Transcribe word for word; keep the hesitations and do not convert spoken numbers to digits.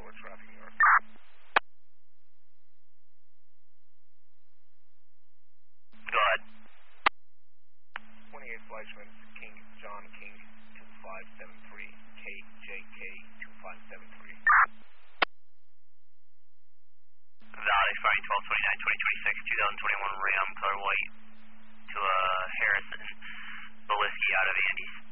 over traffic north. Go ahead. twenty-eight Fleischman, King, John King, two five seven three, K J K, two five seven three. Valid expiring twelve twenty-nine twenty twenty-six, two thousand twenty-one Ram, color white, to uh, Harrison, Bolesky out of Andes.